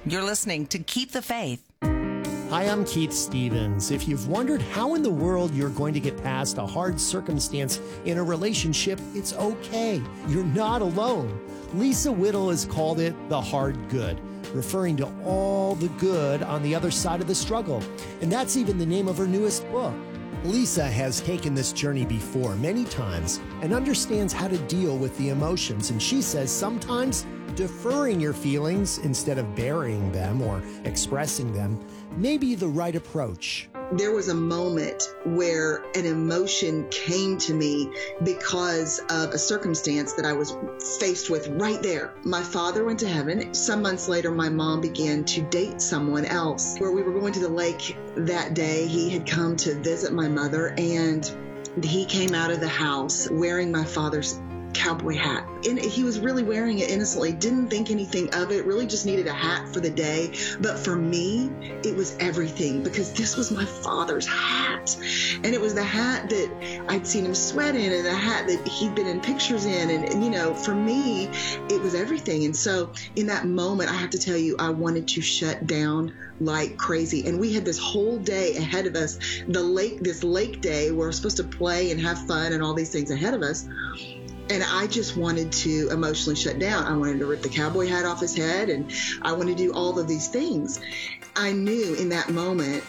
You're listening to Keep the Faith. Hi, I'm Keith Stevens. If you've wondered how in the world you're going to get past a hard circumstance in a relationship, it's okay. You're not alone. Lisa Whittle has called it the hard good, referring to all the good on the other side of the struggle. And that's even the name of her newest book. Lisa has taken this journey before many times and understands how to deal with the emotions. And she says sometimes deferring your feelings instead of burying them or expressing them may be the right approach. There was a moment where an emotion came to me because of a circumstance that I was faced with right there. My father went to heaven. Some months later, my mom began to date someone else. Where we were going to the lake that day, he had come to visit my mother, and he came out of the house wearing my father's cowboy hat. And he was really wearing it innocently, didn't think anything of it, really just needed a hat for the day. But for me, it was everything, because this was my father's hat. And it was the hat that I'd seen him sweat in, and the hat that he'd been in pictures in. And you know, for me, it was everything. And so in that moment, I have to tell you, I wanted to shut down like crazy. And we had this whole day ahead of us, this lake day, where we're supposed to play and have fun and all these things ahead of us. And I just wanted to emotionally shut down. I wanted to rip the cowboy hat off his head, and I wanted to do all of these things. I knew in that moment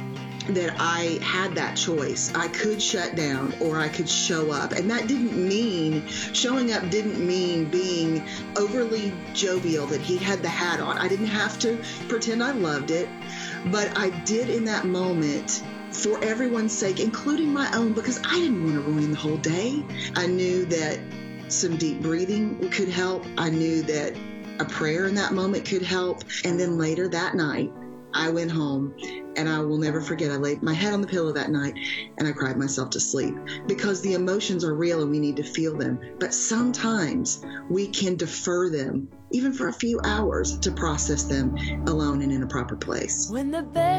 that I had that choice. I could shut down or I could show up. And that didn't mean, showing up didn't mean being overly jovial, that he had the hat on. I didn't have to pretend I loved it, but I did in that moment, for everyone's sake, including my own, because I didn't want to ruin the whole day. I knew that some deep breathing could help. I knew that a prayer in that moment could help. And then later that night, I went home, and I will never forget, I laid my head on the pillow that night and I cried myself to sleep, because the emotions are real and we need to feel them. But sometimes we can defer them, even for a few hours, to process them alone and in a proper place. When the